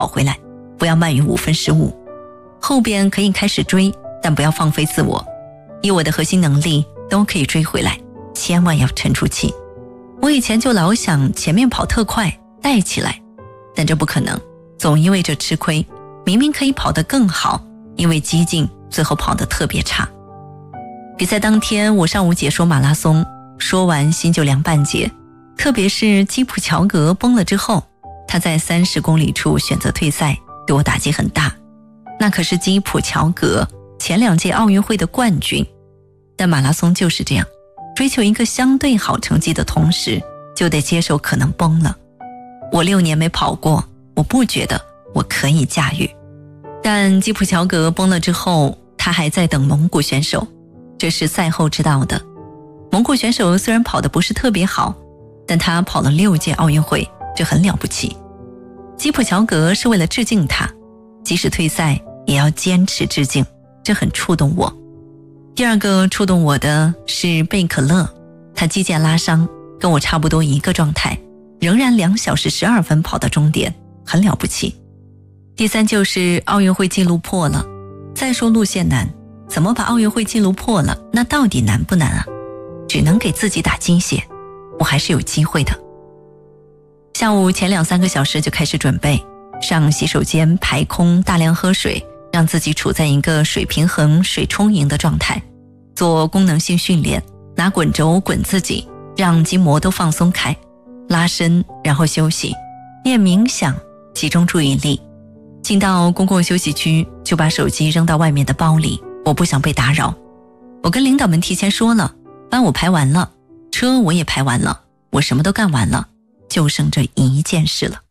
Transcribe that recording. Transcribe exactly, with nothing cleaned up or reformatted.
跑回来，不要慢于五分十五。后边可以开始追，但不要放飞自我，以我的核心能力都可以追回来，千万要沉住气。我以前就老想前面跑特快带起来，但这不可能，总因为这吃亏，明明可以跑得更好，因为激进最后跑得特别差。比赛当天我上午解说马拉松，说完心就凉半截，特别是基普乔格崩了之后，他在三十公里处选择退赛，对我打击很大。那可是基普乔格前两届奥运会的冠军，但马拉松就是这样，追求一个相对好成绩的同时，就得接受可能崩了。我六年没跑过，我不觉得我可以驾驭。但基普乔格崩了之后，他还在等蒙古选手，这是赛后知道的。蒙古选手虽然跑得不是特别好，但他跑了六届奥运会，这很了不起。基普乔格是为了致敬他，即使退赛也要坚持致敬，这很触动我。第二个触动我的是贝可勒，他肌腱拉伤，跟我差不多一个状态，仍然两小时十二分跑到终点，很了不起。第三就是奥运会纪录破了，再说路线难，怎么把奥运会纪录破了，那到底难不难啊？只能给自己打鸡血，我还是有机会的。下午前两三个小时就开始准备，上洗手间排空，大量喝水，让自己处在一个水平衡水充盈的状态，做功能性训练，拿滚轴滚自己，让筋膜都放松开，拉伸，然后休息，练冥想，集中注意力。进到公共休息区，就把手机扔到外面的包里，我不想被打扰。我跟领导们提前说了，班我排完了，车我也排完了，我什么都干完了，就剩这一件事了。